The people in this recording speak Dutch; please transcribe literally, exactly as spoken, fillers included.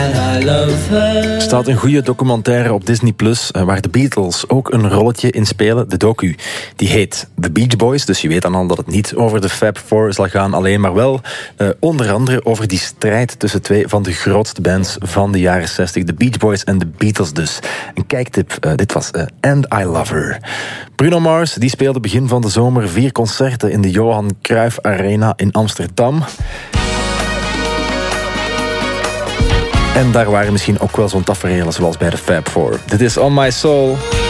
Er staat een goede documentaire op Disney Plus waar de Beatles ook een rolletje in spelen. De docu, die heet The Beach Boys. Dus je weet dan al dat het niet over de Fab Four zal gaan alleen, maar wel uh, onder andere over die strijd tussen twee van de grootste bands van de jaren zestig. De Beach Boys en de Beatles dus. Een kijktip, uh, dit was uh, And I Love Her. Bruno Mars, die speelde begin van de zomer vier concerten in de Johan Cruijff Arena in Amsterdam. En daar waren misschien ook wel zo'n taferelen zoals bij de Fab Four. Dit is On My Soul.